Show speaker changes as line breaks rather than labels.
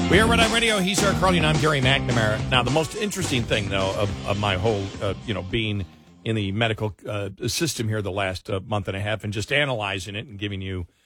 We are Red Eye Radio. He's Eric Carly, and I'm Gary McNamara. Now, the most interesting thing, though, of my whole, being in the medical system here the last month and a half and just analyzing it and giving you